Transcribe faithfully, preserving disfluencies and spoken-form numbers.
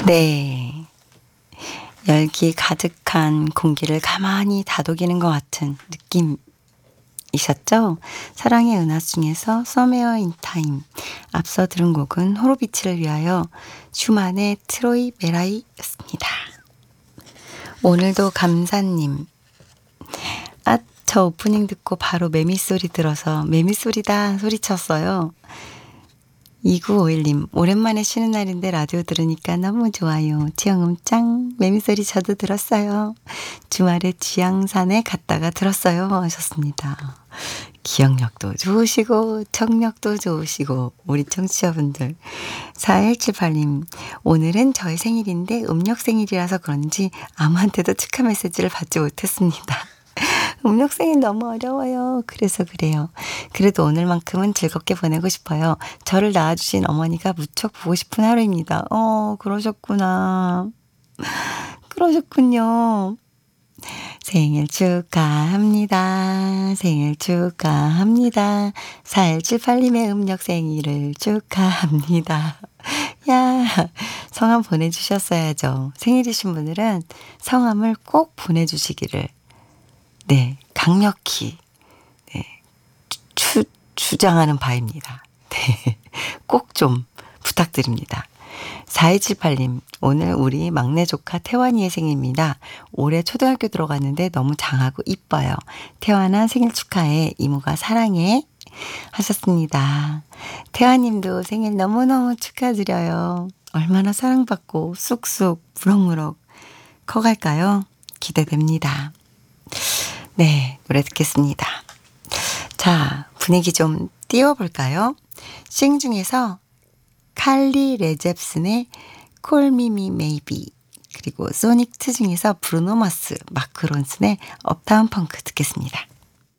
네. 열기 가득한 공기를 가만히 다독이는 것 같은 느낌이셨죠? 사랑의 은하 중에서 Somewhere in Time. 앞서 들은 곡은 호로비츠를 위하여 슈만의 트로이 메라이였습니다. 오늘도 감사님. 아, 저 오프닝 듣고 바로 매미 소리 들어서 매미 소리다 소리쳤어요. 이구오일님, 오랜만에 쉬는 날인데 라디오 들으니까 너무 좋아요. 지영음 짱, 매미소리 저도 들었어요. 주말에 지향산에 갔다가 들었어요 하셨습니다. 기억력도 좋으시고 청력도 좋으시고 우리 청취자분들. 사일칠팔님, 오늘은 저의 생일인데 음력 생일이라서 그런지 아무한테도 축하 메시지를 받지 못했습니다. 음력 생일 너무 어려워요. 그래서 그래요. 그래도 오늘만큼은 즐겁게 보내고 싶어요. 저를 낳아주신 어머니가 무척 보고 싶은 하루입니다. 어, 그러셨구나. 그러셨군요. 생일 축하합니다. 생일 축하합니다. 사일칠팔님의 음력 생일을 축하합니다. 야, 성함 보내주셨어야죠. 생일이신 분들은 성함을 꼭 보내주시기를 네, 강력히 네, 추, 주장하는 바입니다. 네, 꼭 좀 부탁드립니다. 사이칠팔님, 오늘 우리 막내 조카 태환이의 생일입니다. 올해 초등학교 들어갔는데 너무 장하고 이뻐요. 태환아 생일 축하해. 이모가 사랑해. 하셨습니다. 태환님도 생일 너무너무 축하드려요. 얼마나 사랑받고 쑥쑥 무럭무럭 커갈까요? 기대됩니다. 네, 노래 듣겠습니다. 자, 분위기 좀 띄워볼까요? 싱 중에서 칼리 레잽슨의 Call Me Me Maybe, 그리고 소닉 투 중에서 브루노 마스, 마크 론슨의 업타운 펑크 듣겠습니다.